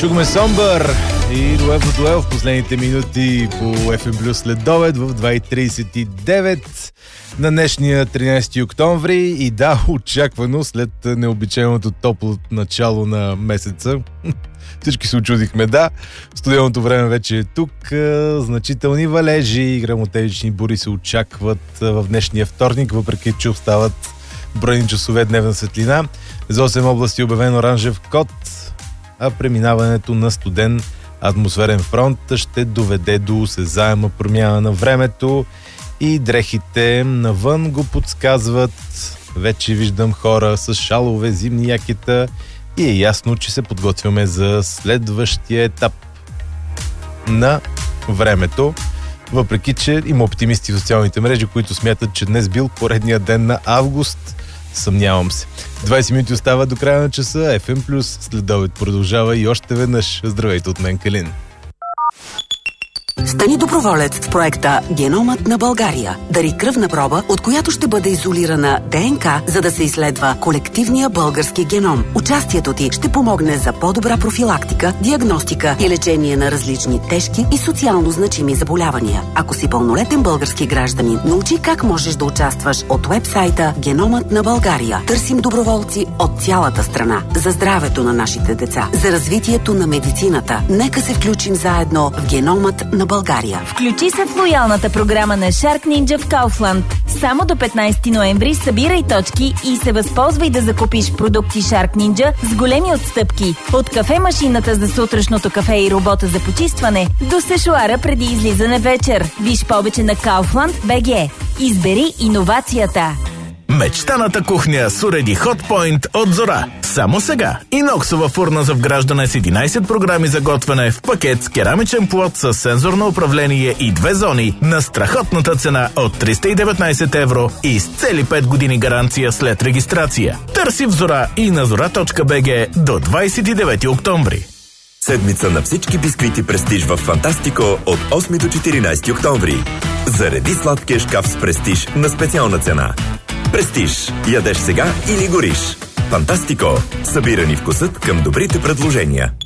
Чухме Somber и дуел в последните минути по FM Plus след обед в 2:39 на днешния 13 октомври. И да, очаквано след необичайното топло начало на месеца. Всички се очудихме, да. Студеното време вече е тук. Значителни валежи и гръмотевични бури се очакват в днешния вторник, въпреки че остават броени часове дневна светлина. За 8 области обявен оранжев код, а преминаването на студен атмосферен фронт ще доведе до осезаема промяна на времето и дрехите навън го подсказват. Вече виждам хора с шалове, зимни якета и е ясно, че се подготвяме за следващия етап на времето. Въпреки че има оптимисти в социалните мрежи, които смятат, че днес бил поредния ден на август. Съмнявам се. 20 минути остава до края на часа. FM Plus следобед продължава и още веднъж здравейте от мен, Калин. Стани доброволец в проекта Геномът на България. Дари кръвна проба, от която ще бъде изолирана ДНК, за да се изследва колективния български геном. Участието ти ще помогне за по-добра профилактика, диагностика и лечение на различни тежки и социално значими заболявания. Ако си пълнолетен български гражданин, научи как можеш да участваш от уебсайта Геномът на България. Търсим доброволци от цялата страна. За здравето на нашите деца, за развитието на медицината. Нека се включим заедно в Геномът на България. Включи се в лоялната програма на Shark Ninja в Kaufland. Само до 15 ноември събирай точки и се възползвай да закупиш продукти Shark Ninja с големи отстъпки. От кафе-машината за сутрешното кафе и робота за почистване до сешоара преди излизане вечер. Виж повече на Kaufland BG. Избери иновацията. Мечтаната кухня с уреди Hotpoint от Зора. Само сега. Иноксова фурна за вграждане с 11 програми за готвене в пакет с керамичен плот с сензорно управление и 2 зони на страхотната цена от 319 евро и с цели 5 години гаранция след регистрация. Търси в Зора и на zora.bg до 29 октомври. Седмица на всички бисквити Престиж в Фантастико от 8 до 14 октомври. Зареди сладкия шкаф с Престиж на специална цена. Престиж. Ядеш сега или гориш. Фантастико. Събирани вкусът към добрите предложения.